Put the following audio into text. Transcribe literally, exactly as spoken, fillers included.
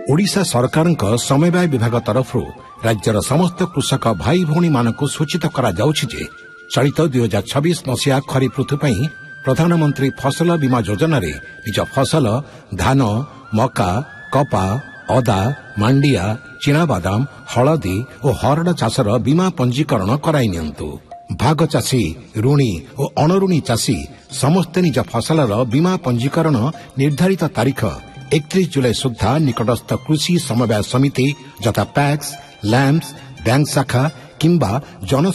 ओडिशा सरकारଙ୍କ समवाय विभाग तरफରୁ राज्यर समस्त कृषक भाई भौणी मानक सूचित करा जाउछि जे चलित दुई हजार छब्बीस मसीहा खरीफ ऋतु ପାଇଁ प्रधानमंत्री फसल बीमा योजना रे निज फसल धान मका कपा अदा मांडिया चिनाबादाम हलदी और हरड़ चाषर बीमा पंजीकरण कराई नियंतु। भाग चाषी ऋणी और अणऋणी चाषी समस्त निज फसलर बीमा पंजीकरण निर्धारित तारीख एकतीस जुलाई सुधा निकटस्थ कृषि समवाय समिति यथा पैक्स लैम्प्स बैंक शाखा किंबा जन